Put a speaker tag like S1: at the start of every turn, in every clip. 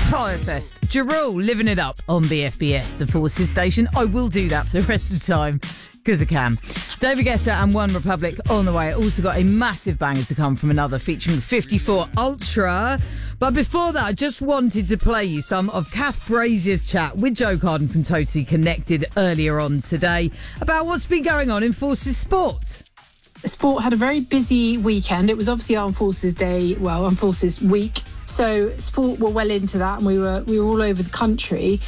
S1: Firefest. Jarrell living it up on BFBS, the Forces station. I will do that for the rest of the time because I can. David Guetta and One Republic on the way. Also got a massive banger to come from another featuring 54 Ultra. But before that, I just wanted to play you some of Kath Brazier's chat with Joe Carden from Totally Connected earlier on today about what's been going on in Forces sport.
S2: Sport had a very busy weekend. It was obviously Armed Forces Day, Armed Forces Week. So sport were well into that, and we were all over the country.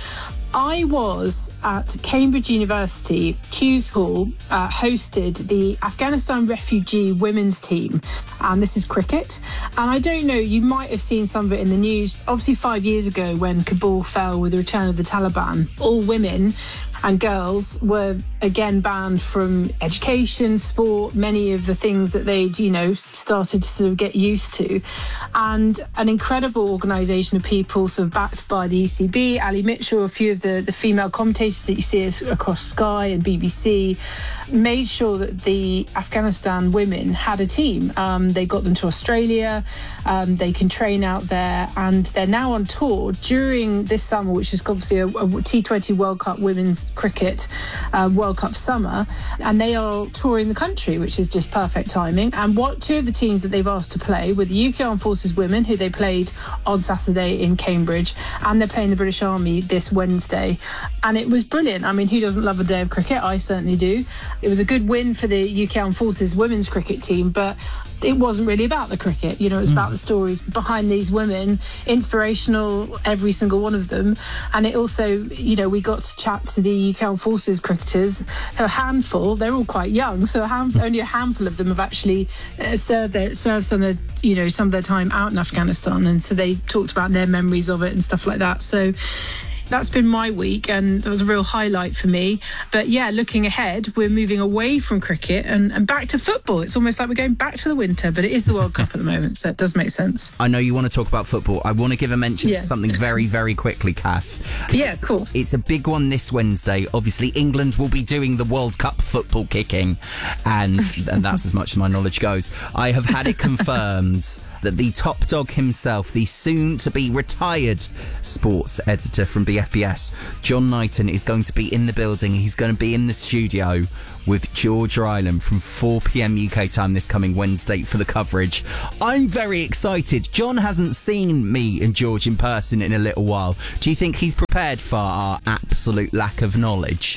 S2: I was at Cambridge University, Hughes Hall, hosted the Afghanistan refugee women's team. And this is cricket. And I don't know, you might have seen some of it in the news. Obviously, 5 years ago when Kabul fell with the return of the Taliban, all women and girls were again banned from education, sport, many of the things that they'd, started to sort of get used to. And an incredible organisation of people sort of backed by the ECB, Ali Mitchell, a few of the female commentators that you see across Sky and BBC, made sure that the Afghanistan women had a team. They got them to Australia, they can train out there, and they're now on tour during this summer, which is obviously a T20 World Cup women's cricket World Cup summer, and they are touring the country, which is just perfect timing. And two of the teams that they've asked to play were the UK Armed Forces women, who they played on Saturday in Cambridge, and they're playing the British Army this Wednesday. And it was brilliant. I mean, who doesn't love a day of cricket? I certainly do. It was a good win for the UK Armed Forces women's cricket team, but it wasn't really about the cricket. It was about the stories behind these women, inspirational, every single one of them. And it also, we got to chat to the UK Armed Forces cricketers, a handful. They're all quite young, so only a handful of them have actually served some of their time out in Afghanistan, and so they talked about their memories of it and stuff like that. So that's been my week, and it was a real highlight for me. But yeah, looking ahead, we're moving away from cricket and back to football. It's almost like we're going back to the winter, but it is the World Cup at the moment, so it does make sense.
S3: I know you want to talk about football. I want to give a mention to something very, very quickly, Kath.
S2: Yeah, of course.
S3: It's a big one this Wednesday. Obviously, England will be doing the World Cup football kicking, and that's as much as my knowledge goes. I have had it confirmed that the top dog himself, the soon-to-be retired sports editor from BFBS, John Knighton, is going to be in the building. He's going to be in the studio with George Ryland from 4 p.m. UK time this coming Wednesday for the coverage. I'm very excited. John hasn't seen me and George in person in a little while. Do you think he's prepared for our absolute lack of knowledge?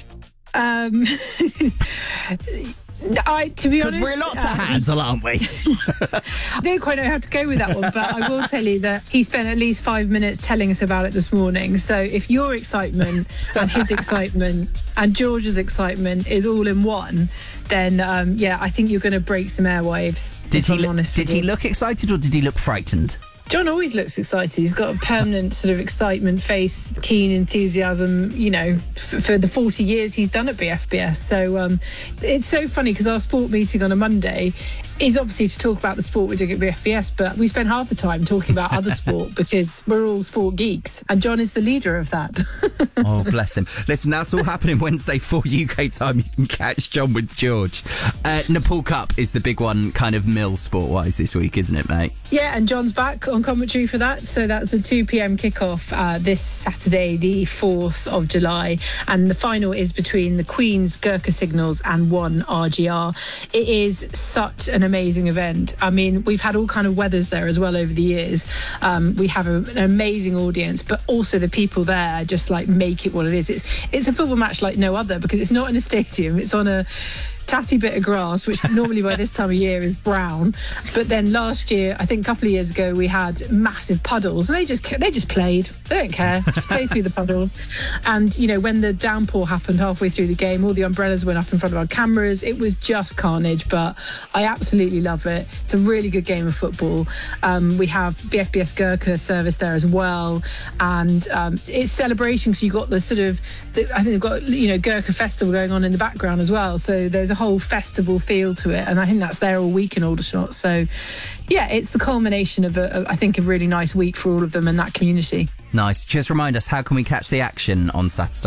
S2: To be honest,
S3: because we're lots of handle, aren't we?
S2: I don't quite know how to go with that one, but I will tell you that he spent at least 5 minutes telling us about it this morning. So if your excitement and his excitement and George's excitement is all in one, then I think you're going to break some airwaves. Did
S3: he look excited, or did he look frightened?
S2: John always looks excited. He's got a permanent sort of excitement face, keen enthusiasm, for the 40 years he's done at BFBS. So it's so funny because our sport meeting on a Monday is obviously to talk about the sport we're doing at BFBS, but we spend half the time talking about other sport because we're all sport geeks, and John is the leader of that.
S3: Oh, bless him. Listen, that's all happening Wednesday, 4 UK time. You can catch John with George. Nepal Cup is the big one, kind of mill sport-wise this week, isn't it, mate?
S2: Yeah, and John's back on commentary for that. So that's a 2 p.m. kickoff this Saturday, the 4th of July. And the final is between the Queen's Gurkha Signals and One RGR. It is such an amazing event. I mean, we've had all kind of weathers there as well over the years. We have an amazing audience, but also the people there just like make it what it is. It's a football match like no other because it's not in a stadium. It's on a tatty bit of grass, which normally by this time of year is brown. But then last year, I think a couple of years ago, we had massive puddles. And they just played. They don't care. Just play through the puddles. And, when the downpour happened halfway through the game, all the umbrellas went up in front of our cameras. It was just carnage, but I absolutely love it. It's a really good game of football. We have BFBS Gurkha service there as well. And it's celebration because you've got the sort of, I think they've got, Gurkha Festival going on in the background as well. So there's a whole festival feel to it, and I think that's there all week in Aldershot. So yeah, it's the culmination of I think a really nice week for all of them and that community.
S3: Nice. Just remind us, how can we catch the action on Saturday?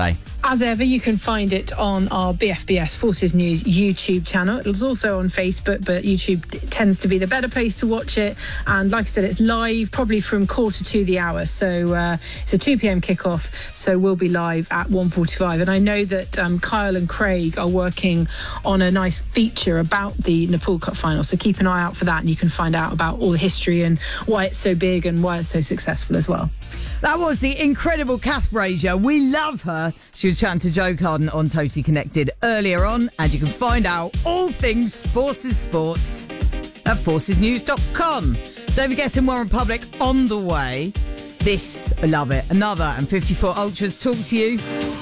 S2: As ever, you can find it on our BFBS Forces News YouTube channel. It's also on Facebook, but YouTube tends to be the better place to watch it. And like I said, it's live probably from 1:45 the hour. So it's a 2 p.m. kickoff. So we'll be live at 1:45. And I know that Kyle and Craig are working on a nice feature about the Nepal Cup final. So keep an eye out for that, and you can find out about all the history and why it's so big and why it's so successful as well.
S1: That was the incredible Kath Brazier. We love her. She was chatting to Joe Carden on Totally Connected earlier on, and you can find out all things Forces Sports at forcesnews.com. David Guetta and One Republic on the way. This, I love it. Another and 54 Ultras talk to you